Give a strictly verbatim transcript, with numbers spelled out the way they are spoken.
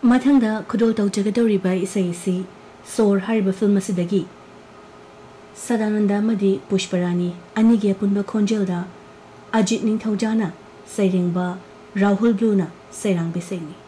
मथंगदा खुदोल तौजगदौरिबा इसैसी सोर हारिबा फिल्म असिदगी सदानंदा मदी पुष्परानी अनिगे अपुनबा खोंजेलदा अजित निंथौजाना सैरेंबा राहुल ब्लूना सैरांग बिसैनी।